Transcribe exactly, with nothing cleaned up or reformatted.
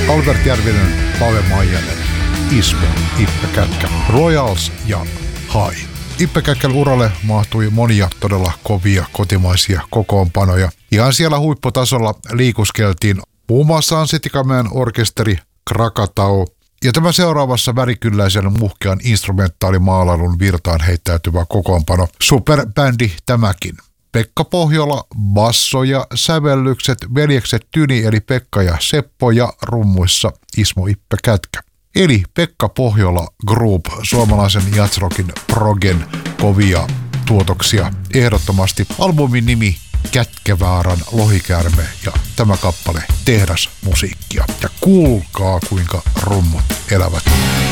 Albert Järvinen, Pave Maijanen, Ismo, Ippe Kätkä, Royals ja Hai. Ippe Kätkän uralle mahtui monia todella kovia kotimaisia kokoonpanoja. Ihan siellä huipputasolla liikuskeltiin muun muassa Ansitikamäen orkesteri, Krakatau ja tämä seuraavassa värikylläisen muhkean instrumentaalimaalailun virtaan heittäytyvä kokoonpano. Superbändi tämäkin. Pekka Pohjola, basso ja sävellykset, veljekset Tyni eli Pekka ja Seppo ja rummuissa Ismo Ippe Kätkä. Eli Pekka Pohjola Group, suomalaisen jazzrockin progen kovia tuotoksia. Ehdottomasti albumin nimi Kätkevaaran lohikäärme ja tämä kappale tehdasmusiikkia. Ja kuulkaa kuinka rummut elävät.